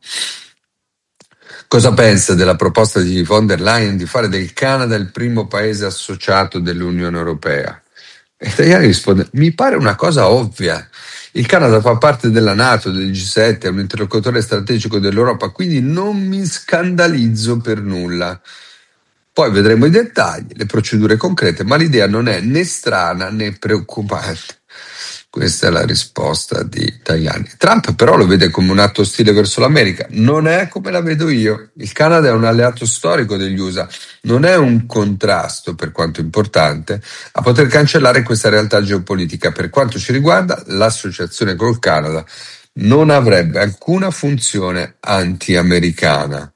Cosa pensa della proposta di von der Leyen di fare del Canada il primo paese associato dell'Unione Europea? E Tajani risponde: mi pare una cosa ovvia. Il Canada fa parte della NATO, del G sette, è un interlocutore strategico dell'Europa, quindi non mi scandalizzo per nulla. Poi vedremo i dettagli, le procedure concrete, ma l'idea non è né strana né preoccupante. Questa è la risposta di Tajani. Trump però lo vede come un atto ostile verso l'America. Non è come la vedo io. Il Canada è un alleato storico degli U S A. Non è un contrasto, per quanto importante, a poter cancellare questa realtà geopolitica. Per quanto ci riguarda, l'associazione col Canada non avrebbe alcuna funzione anti-americana.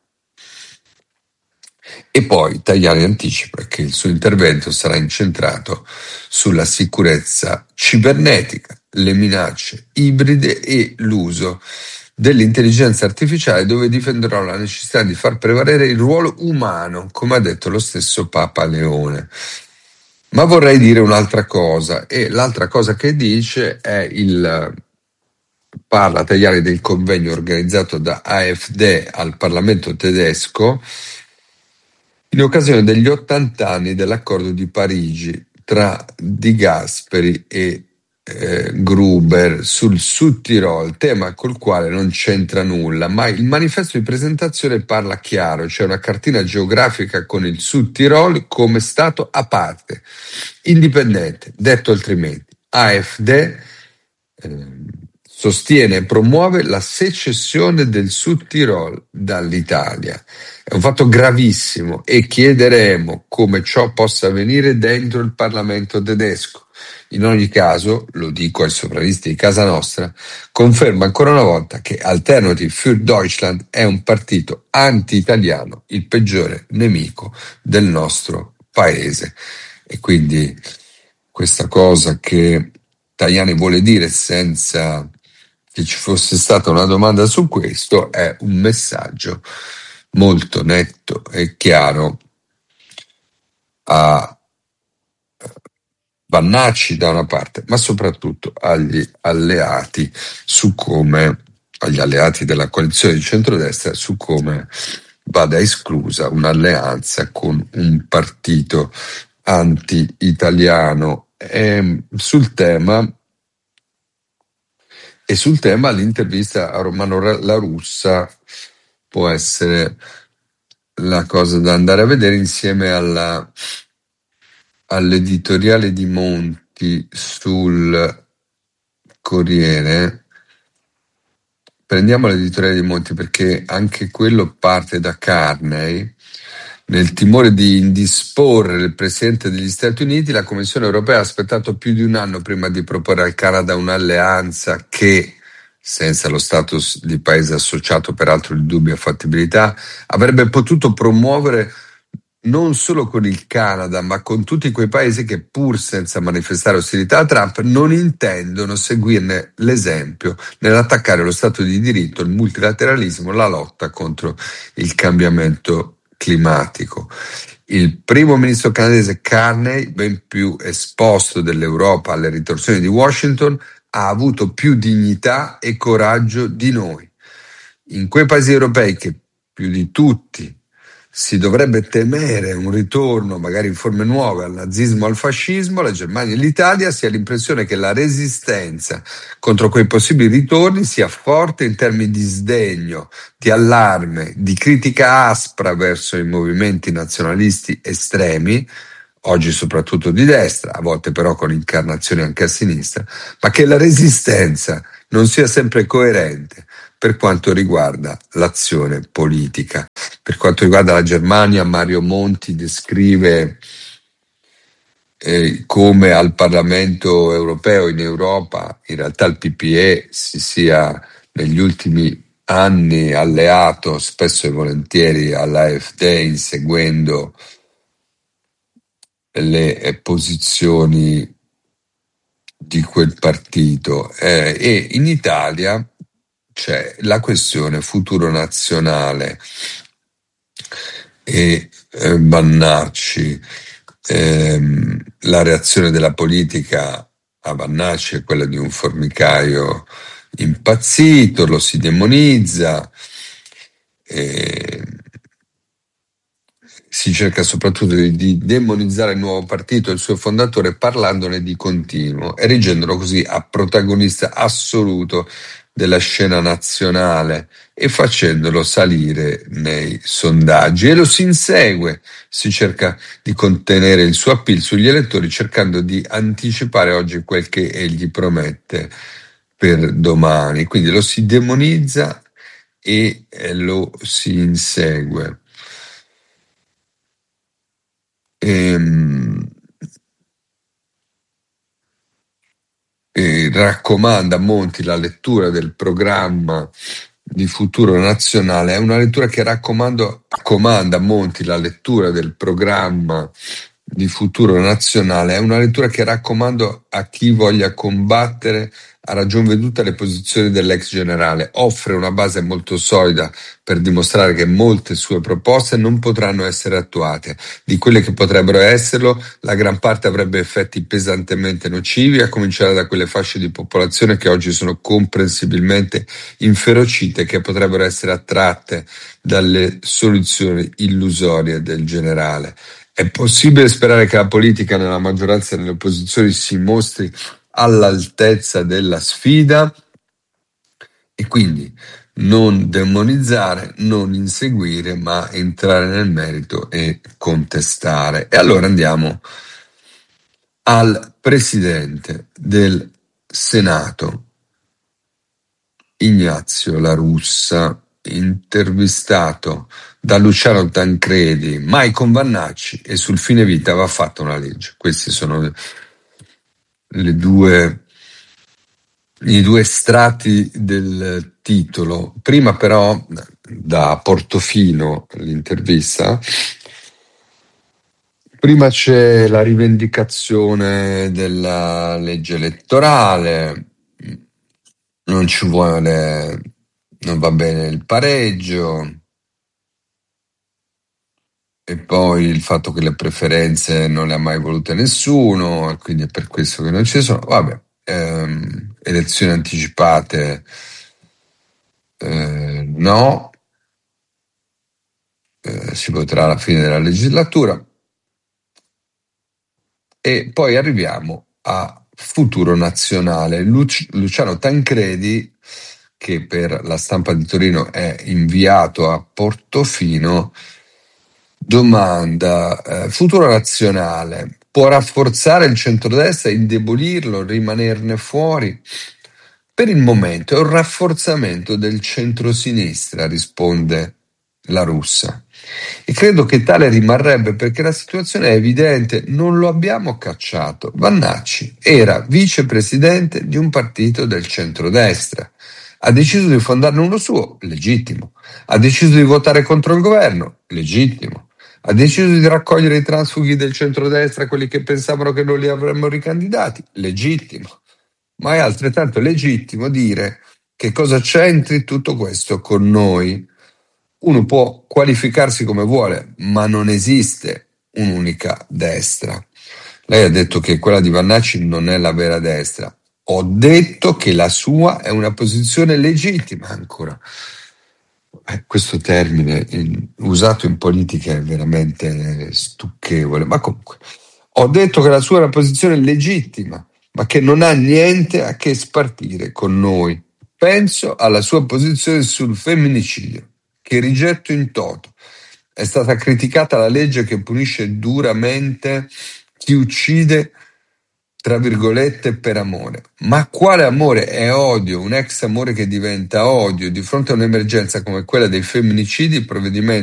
E poi Tajani anticipa che il suo intervento sarà incentrato sulla sicurezza cibernetica, le minacce ibride e l'uso dell'intelligenza artificiale, dove difenderò la necessità di far prevalere il ruolo umano, come ha detto lo stesso Papa Leone. Ma vorrei dire un'altra cosa, e l'altra cosa che dice è il... parla Tajani del convegno organizzato da A F D al Parlamento tedesco in occasione degli ottanta anni dell'accordo di Parigi tra Di Gasperi e eh, Gruber sul Südtirol, tema col quale non c'entra nulla, ma il manifesto di presentazione parla chiaro. C'è una cartina geografica con il Südtirol come stato a parte, indipendente. Detto altrimenti, A F D eh, sostiene e promuove la secessione del Südtirol dall'Italia. È un fatto gravissimo e chiederemo come ciò possa avvenire dentro il Parlamento tedesco. In ogni caso, lo dico ai sovranisti di casa nostra, conferma ancora una volta che Alternative für Deutschland è un partito anti-italiano, il peggiore nemico del nostro paese. E quindi questa cosa che Tajani vuole dire senza che ci fosse stata una domanda su questo è un messaggio molto netto e chiaro a Vannacci da una parte, ma soprattutto agli alleati su come, agli alleati della coalizione di centrodestra, su come vada esclusa un'alleanza con un partito anti-italiano. E sul tema e sul tema l'intervista a Romano La Russa può essere la cosa da andare a vedere insieme alla all'editoriale di Monti sul Corriere. Prendiamo l'editoriale di Monti perché anche quello parte da Carney. Nel timore di indisporre il Presidente degli Stati Uniti, la Commissione europea ha aspettato più di un anno prima di proporre al Canada un'alleanza che, senza lo status di paese associato peraltro di dubbia fattibilità, avrebbe potuto promuovere non solo con il Canada, ma con tutti quei paesi che, pur senza manifestare ostilità a Trump, non intendono seguirne l'esempio nell'attaccare lo Stato di diritto, il multilateralismo, la lotta contro il cambiamento climatico. Il primo ministro canadese Carney, ben più esposto dell'Europa alle ritorsioni di Washington, ha avuto più dignità e coraggio di noi. In quei paesi europei che più di tutti si dovrebbe temere un ritorno, magari in forme nuove, al nazismo o al fascismo, la Germania e l'Italia, si ha l'impressione che la resistenza contro quei possibili ritorni sia forte in termini di sdegno, di allarme, di critica aspra verso i movimenti nazionalisti estremi, oggi soprattutto di destra, a volte però con incarnazioni anche a sinistra, ma che la resistenza non sia sempre coerente per quanto riguarda l'azione politica. Per quanto riguarda la Germania, Mario Monti descrive eh, come al Parlamento europeo, in Europa, in realtà il P P E si sia negli ultimi anni alleato spesso e volentieri all'AfD, inseguendo le eh, posizioni di quel partito. Eh, e in Italia c'è la questione futuro nazionale e eh, Vannacci. Ehm, la reazione della politica a Vannacci è quella di un formicaio impazzito, lo si demonizza, eh, si cerca soprattutto di, di demonizzare il nuovo partito e il suo fondatore parlandone di continuo, erigendolo così a protagonista assoluto della scena nazionale e facendolo salire nei sondaggi, e lo si insegue, si cerca di contenere il suo appeal sugli elettori cercando di anticipare oggi quel che egli promette per domani, quindi lo si demonizza e lo si insegue. Ehm, e raccomanda a Monti la lettura del programma di futuro nazionale. È una lettura che raccomando, raccomanda a Monti la lettura del programma di futuro nazionale. È una lettura che raccomando a chi voglia combattere a ragion veduta le posizioni dell'ex generale. Offre una base molto solida per dimostrare che molte sue proposte non potranno essere attuate. Di quelle che potrebbero esserlo, la gran parte avrebbe effetti pesantemente nocivi, a cominciare da quelle fasce di popolazione che oggi sono comprensibilmente inferocite e che potrebbero essere attratte dalle soluzioni illusorie del generale. È possibile sperare che la politica nella maggioranza e nelle opposizioni si mostri all'altezza della sfida e quindi non demonizzare, non inseguire, ma entrare nel merito e contestare. E allora andiamo al presidente del Senato, Ignazio La Russa, intervistato da Luciano Tancredi, mai con Vannacci, e sul fine vita va fatta una legge. Questi sono le due, i due estratti del titolo. Prima però, da Portofino, l'intervista, prima c'è la rivendicazione della legge elettorale, non ci vuole, non va bene il pareggio, e poi il fatto che le preferenze non le ha mai volute nessuno, e quindi è per questo che non ci sono. Vabbè, ehm, elezioni anticipate eh, no, eh, si voterà alla fine della legislatura. E poi arriviamo a futuro nazionale. Luci- Luciano Tancredi, che per la Stampa di Torino è inviato a Portofino, domanda: eh, futuro nazionale può rafforzare il centrodestra, indebolirlo, rimanerne fuori? Per il momento è un rafforzamento del centrosinistra, risponde La Russa, e credo che tale rimarrebbe perché la situazione è evidente, non lo abbiamo cacciato. Vannacci era vicepresidente di un partito del centrodestra, ha deciso di fondarne uno suo, legittimo, ha deciso di votare contro il governo, legittimo, Ha deciso di raccogliere i transfughi del centrodestra, quelli che pensavano che non li avremmo ricandidati, legittimo. Ma è altrettanto legittimo dire che cosa c'entri tutto questo con noi. Uno può qualificarsi come vuole, ma non esiste un'unica destra. Lei ha detto che quella di Vannacci non è la vera destra. Ho detto che la sua è una posizione legittima ancora. Eh, questo termine in, usato in politica è veramente stucchevole, ma comunque ho detto che la sua è una posizione legittima, ma che non ha niente a che spartire con noi. Penso alla sua posizione sul femminicidio, che rigetto in toto. È stata criticata la legge che punisce duramente chi uccide, tra virgolette, per amore. Ma quale amore? È odio, un ex amore che diventa odio. Di fronte a un'emergenza come quella dei femminicidi, il provvedimento